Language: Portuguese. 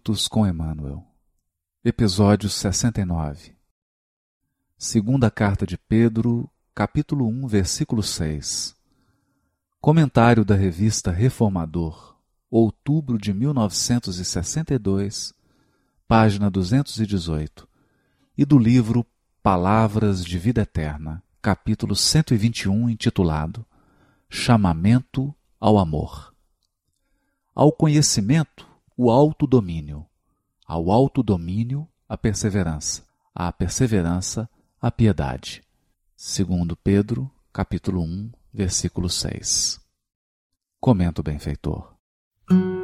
Minutos com Emmanuel. Episódio 69. Segunda Carta de Pedro, capítulo 1, versículo 6. Comentário da revista Reformador, outubro de 1962, página 218, e do livro Palavras de Vida Eterna, capítulo 121, intitulado Chamamento ao Amor. Ao conhecimento, o autodomínio. Ao autodomínio, a perseverança. À perseverança, a piedade. Segundo Pedro, capítulo 1, versículo 6. Comenta o benfeitor.